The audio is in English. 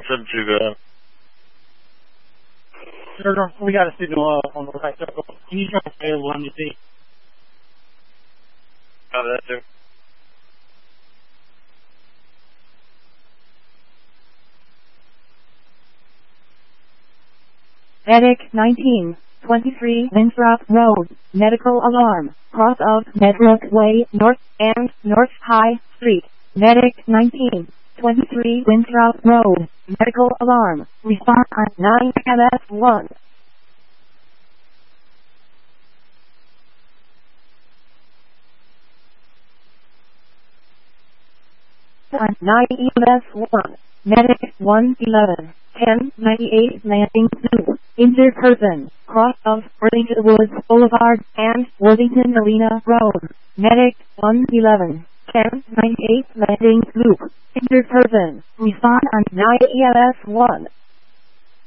Delta Juga. Sir, we got a signal on the right circle. Can you try to stay on you see? Copy that, sir. Medic 1923 Winthrop Road, medical alarm, cross of Medbrook Way North and North High Street. Medic 1923 Winthrop Road, medical alarm, respond on 9MS1. On 9EMS1, medic 111. 1098 Landing 2, injured person, cross of Burlington Woods Boulevard and Worthington Arena Road. Medic 111, 1098 Landing Loop, injured person, respond on 9EMS1.